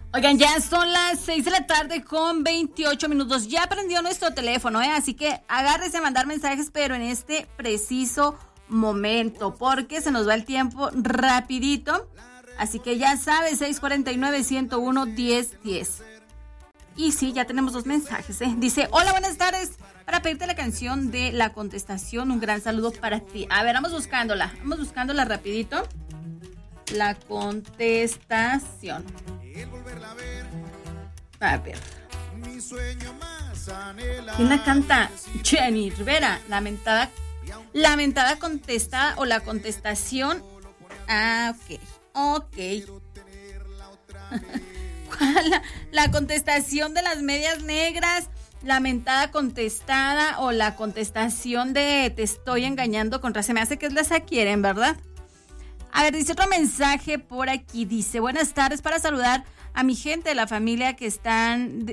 Oigan, ya son las 6 de la tarde con 28 minutos. Ya prendió nuestro teléfono, así que agárrese a mandar mensajes, pero en este preciso momento, porque se nos va el tiempo rapidito. Así que ya sabes, 649-101-1010. Y sí, ya tenemos 2 mensajes, Dice, hola, buenas tardes. Para pedirte la canción de La Contestación, un gran saludo para ti. A ver, vamos buscándola rapidito. La Contestación. A ver. ¿Quién la canta? Jenny Rivera. Lamentada contestada o La Contestación. Ah, ok. La contestación de las medias negras, lamentada contestada o la contestación de te estoy engañando contra. Se me hace que es la quieren, ¿verdad? A ver, dice otro mensaje por aquí. Dice, buenas tardes, para saludar a mi gente de la familia que están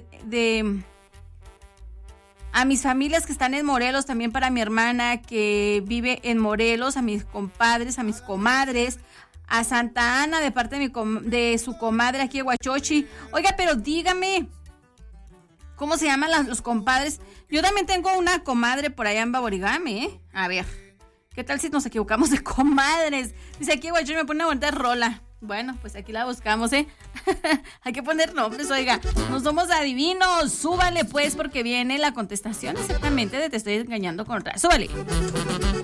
a mis familias que están en Morelos, también para mi hermana que vive en Morelos, a mis compadres, a mis comadres, a Santa Ana de parte de su comadre aquí de Huachochi. Oiga, pero dígame, ¿cómo se llaman los compadres? Yo también tengo una comadre por allá en Baborigame, A ver, ¿qué tal si nos equivocamos de comadres? Dice aquí Huachochi me pone una bonita rola. Bueno, pues aquí la buscamos, Hay que poner nombres, oiga. No somos adivinos. Súbale, pues, porque viene la contestación exactamente de te estoy engañando con otra. Súbale.